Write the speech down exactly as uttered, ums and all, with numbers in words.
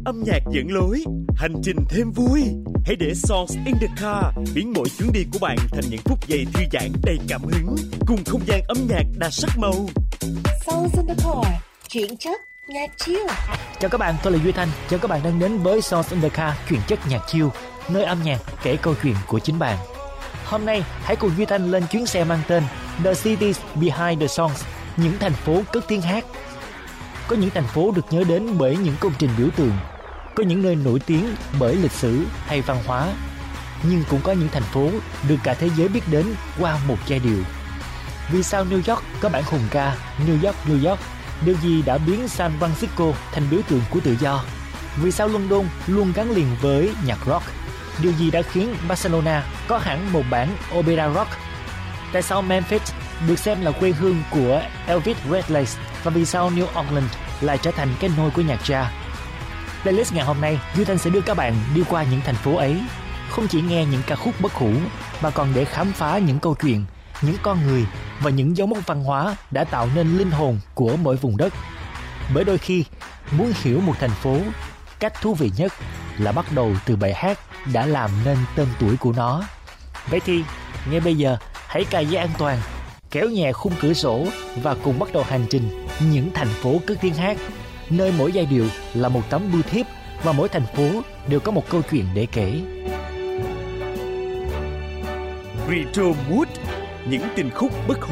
âm nhạc dẫn lối, hành trình thêm vui. Hãy để Songs in the Car biến mỗi chuyến đi của bạn thành những phút giây thư giãn đầy cảm hứng, cùng không gian âm nhạc đa sắc màu. Songs in the Car, chuyển chất nhạc chill. Chào các bạn, tôi là Duy Thanh. Chào các bạn đang đến với Songs in the Car, chuyển chất nhạc chill, nơi âm nhạc kể câu chuyện của chính bạn. Hôm nay, hãy cùng Duy Thanh lên chuyến xe mang tên The Cities Behind the Songs, những thành phố cất tiếng hát. Có những thành phố được nhớ đến bởi những công trình biểu tượng, có những nơi nổi tiếng bởi lịch sử hay văn hóa, nhưng cũng có những thành phố được cả thế giới biết đến qua một giai điệu. Vì sao New York có bản hùng ca New York, New York? Điều gì đã biến San Francisco thành biểu tượng của tự do? Vì sao London luôn gắn liền với nhạc rock? Điều gì đã khiến Barcelona có hẳn một bản opera rock? Tại sao Memphis được xem là quê hương của Elvis Presley? Và vì sao New Orleans lại trở thành cái nôi của nhạc jazz? Playlist ngày hôm nay, Duy Thanh sẽ đưa các bạn đi qua những thành phố ấy, không chỉ nghe những ca khúc bất hủ, mà còn để khám phá những câu chuyện, những con người và những dấu mốc văn hóa đã tạo nên linh hồn của mỗi vùng đất. Bởi đôi khi, muốn hiểu một thành phố, cách thú vị nhất là bắt đầu từ bài hát đã làm nên tên tuổi của nó. Vậy thì, ngay bây giờ, hãy cài dây an toàn, kéo nhẹ khung cửa sổ và cùng bắt đầu hành trình những thành phố cất tiếng hát, nơi mỗi giai điệu là một tấm bưu thiếp và mỗi thành phố đều có một câu chuyện để kể. Retro Mood, những tình khúc bất hủ.